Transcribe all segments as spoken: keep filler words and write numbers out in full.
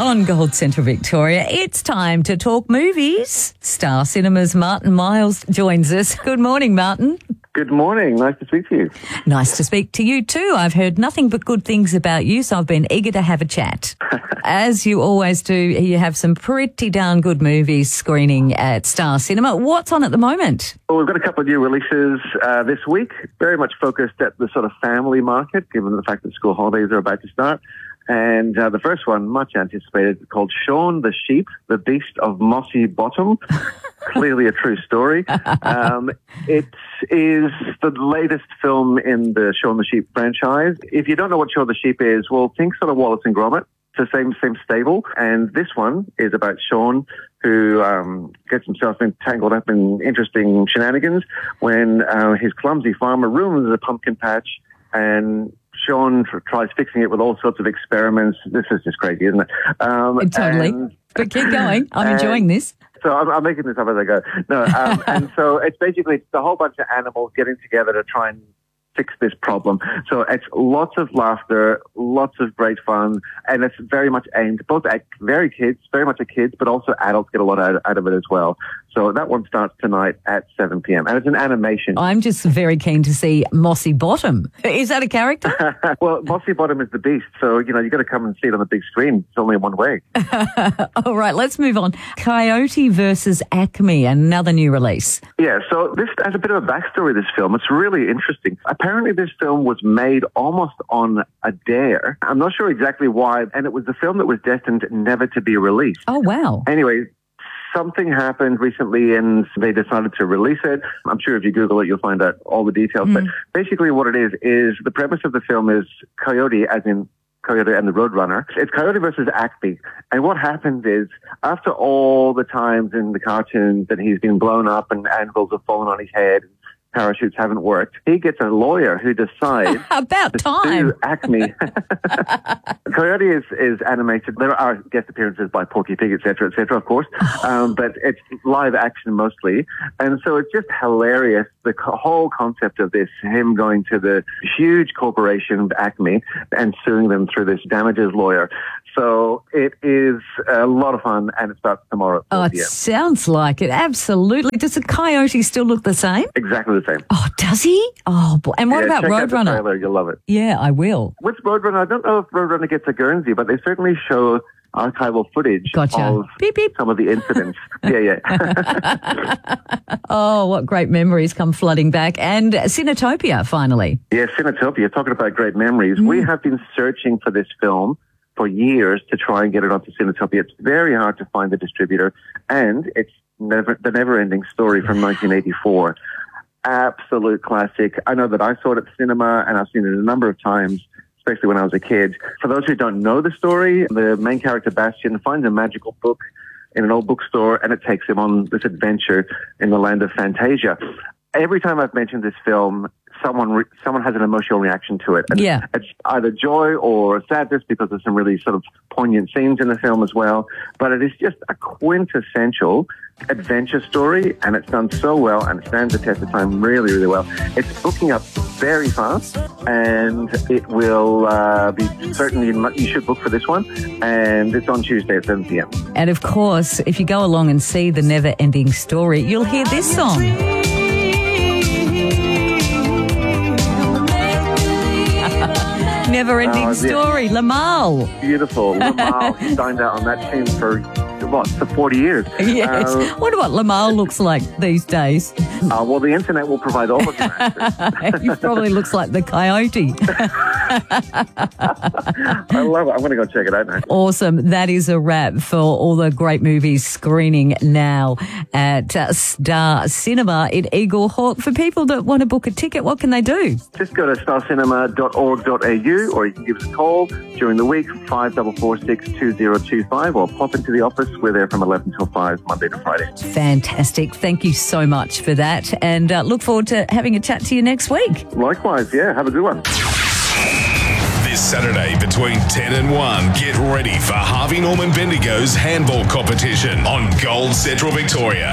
On Gold Central Victoria, it's time to talk movies. Star Cinema's Martin Miles joins us. Good morning, Martin. Good morning. Nice to speak to you. Nice to speak to you too. I've heard nothing but good things about you, so I've been eager to have a chat. As you always do, you have some pretty darn good movies screening at Star Cinema. What's on at the moment? Well, we've got a couple of new releases uh, this week, very much focused at the sort of family market, given the fact that school holidays are about to start. And uh, the first one, much anticipated, called Shaun the Sheep, the Beast of Mossy Bottom. Clearly a true story. Um, it is the latest film in the Shaun the Sheep franchise. If you don't know what Shaun the Sheep is, well, think sort of Wallace and Gromit. It's the same same stable. And this one is about Shaun, who um, gets himself entangled up in interesting shenanigans when uh, his clumsy farmer ruins a pumpkin patch, and Shaun tries fixing it with all sorts of experiments. This is just crazy, isn't it? Um, totally. And, but keep going. I'm and, enjoying this. So I'm, I'm making this up as I go. No, um, and so it's basically it's a whole bunch of animals getting together to try and fix this problem. So it's lots of laughter, lots of great fun, and it's very much aimed both at very kids, very much at kids, but also adults get a lot out, out of it as well. So that one starts tonight at seven p.m. and it's an animation. I'm just very keen to see Mossy Bottom. Is that a character? Well, Mossy Bottom is the beast, so you know you got to come and see it on the big screen. It's only one way. All right, let's move on. Coyote versus Acme, another new release. Yeah, so this has a bit of a backstory. This film, it's really interesting. Apparently, this film was made almost on a dare. I'm not sure exactly why, and it was a film that was destined never to be released. Oh wow! Anyway. Something happened recently and they decided to release it. I'm sure if you Google it, you'll find out all the details. Mm. But basically what it is, is the premise of the film is Coyote, as in Coyote and the Roadrunner. It's Coyote versus Acme. And what happens is, after all the times in the cartoons that he's been blown up and anvils have fallen on his head, parachutes haven't worked, he gets a lawyer who decides about to time. sue Acme. Coyote is, is animated. There are guest appearances by Porky Pig, et cetera, et cetera, of course, um, but it's live action mostly. And so it's just hilarious, the co- whole concept of this, him going to the huge corporation, Acme, and suing them through this damages lawyer. So it is a lot of fun, and it starts tomorrow. Oh, it sounds like it. Absolutely. Does the Coyote still look the same? Exactly the same. Oh, does he? Oh, boy. And what yeah, about check Roadrunner? Out the trailer, you'll love it. Yeah, I will. With Roadrunner, I don't know if Roadrunner gets a Guernsey, but they certainly show archival footage gotcha. of beep, beep. some of the incidents. yeah, yeah. Oh, what great memories come flooding back. And Cinetopia, finally. Yeah, Cinetopia, talking about great memories. Mm. We have been searching for this film for years to try and get it onto Cinetopia. It's very hard to find the distributor, and it's never the never-ending story from nineteen eighty-four. Absolute classic. I know that I saw it at the cinema, and I've seen it a number of times, especially when I was a kid. For those who don't know the story, the main character, Bastian, finds a magical book in an old bookstore, and it takes him on this adventure in the land of Fantasia. Every time I've mentioned this film, someone re- someone has an emotional reaction to it. And yeah. It's either joy or sadness because there's some really sort of poignant scenes in the film as well. But it is just a quintessential adventure story, and it's done so well, and it stands the test of time really, really well. It's booking up very fast, and it will uh, be certainly, you should book for this one, and it's on Tuesday at seven p.m. And of course, if you go along and see the never-ending story, you'll hear this song. Never-ending oh, story, yeah. Lamal. Beautiful, Lamal. He dined out on that tune for, what, for forty years. Yes. Uh, wonder what Lamal looks like these days. Uh, well, the internet will provide all of the answers. He probably looks like the Coyote. I love it. I'm going to go check it out now. Awesome. That is a wrap for all the great movies screening now at uh, Star Cinema in Eagle Hawk. For people that want to book a ticket, what can they do? Just go to star cinema dot org dot a u, or you can give us a call during the week, five four four six, two zero two five, or pop into the office. We're there from eleven till five, Monday to Friday. Fantastic. Thank you so much for that, and uh, look forward to having a chat to you next week. Likewise, yeah. Have a good one. This Saturday between ten and one, get ready for Harvey Norman Bendigo's handball competition on Gold Central Victoria.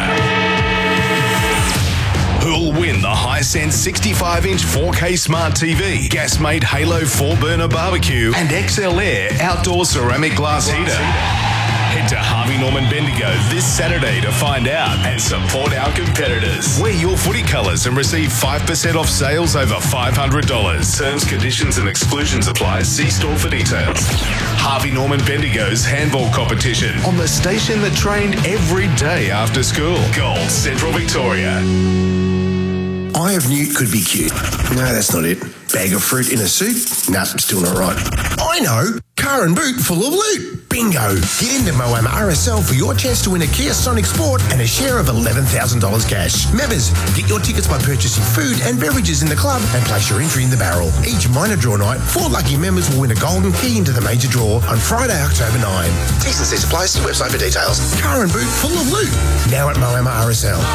Who'll win the Hisense sixty-five inch four K Smart T V, Gasmate Halo four burner barbecue, and X L Air outdoor ceramic glass heater? Head to Harvey Norman Bendigo this Saturday to find out and support our competitors. Wear your footy colours and receive five percent off sales over five hundred dollars. Terms, conditions and exclusions apply. See store for details. Harvey Norman Bendigo's handball competition on the station that trained every day after school. Gold Central Victoria. Eye of Newt could be cute. No, that's not it. Bag of fruit in a suit? Nah, still not right. I know. Car and boot full of loot. Bingo. Get into Moama R S L for your chance to win a Kia Sonic Sport and a share of eleven thousand dollars cash. Members, get your tickets by purchasing food and beverages in the club and place your entry in the barrel. Each minor draw night, four lucky members will win a golden key into the major draw on Friday, October ninth. T's and C's apply. See website for details. Car and boot full of loot. Now at Moama R S L.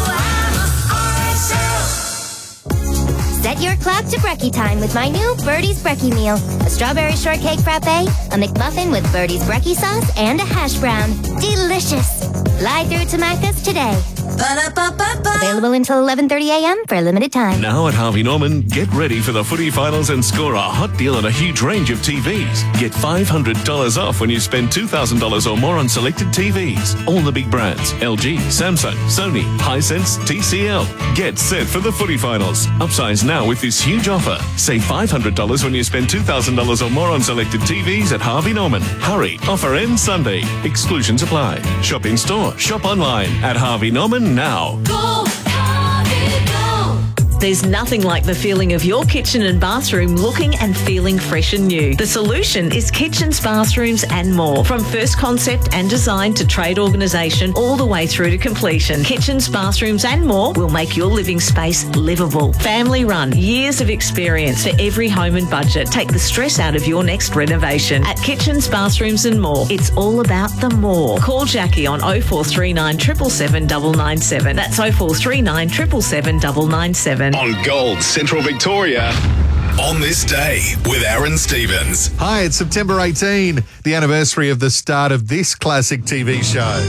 Set your clock to brekkie time with my new Birdie's Brekkie Meal. A strawberry shortcake frappe, a McMuffin with Birdie's Brekkie sauce, and a hash brown. Delicious. Fly through to Macca's today. Ba-da-ba-ba-ba. Available until eleven thirty a.m. for a limited time. Now at Harvey Norman, get ready for the footy finals and score a hot deal on a huge range of T Vs. Get five hundred dollars off when you spend two thousand dollars or more on selected T Vs. All the big brands, L G, Samsung, Sony, Hisense, T C L. Get set for the footy finals. Upsize now with this huge offer. Save five hundred dollars when you spend two thousand dollars or more on selected T Vs at Harvey Norman. Hurry, offer ends Sunday. Exclusions apply. Shop in store, shop online at Harvey Norman now. Go, Harvey, go. There's nothing like the feeling of your kitchen and bathroom looking and feeling fresh and new. The solution is kitchens, bathrooms and more. From first concept and design to trade organisation all the way through to completion. Kitchens, bathrooms and more will make your living space livable. Family run, years of experience for every home and budget. Take the stress out of your next renovation. At Kitchens, Bathrooms and More, it's all about the more. Call Jackie on oh four three nine, seven seven seven, nine nine seven. That's oh four three nine, seven seven seven, nine nine seven. On Gold Central Victoria. On this day with Aaron Stevens. Hi, it's September eighteenth, the anniversary of the start of this classic T V show.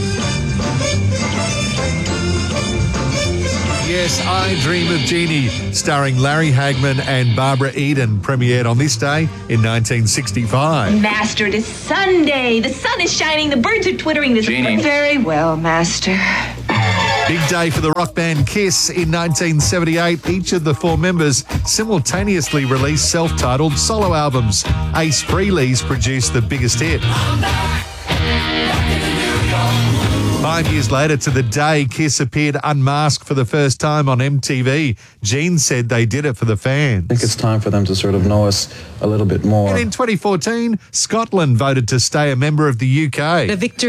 Yes, I Dream of Jeannie, starring Larry Hagman and Barbara Eden, premiered on this day in nineteen sixty-five. Master, it is Sunday. The sun is shining. The birds are twittering. There's Jeannie. A... Very well, Master. Big day for the rock band Kiss in nineteen seventy-eight. Each of the four members simultaneously released self-titled solo albums. Ace Frehley's produced the biggest hit. Five years later to the day, Kiss appeared unmasked for the first time on M T V. Gene said they did it for the fans. I think it's time for them to sort of know us a little bit more. And in twenty fourteen, Scotland voted to stay a member of the U K. The victory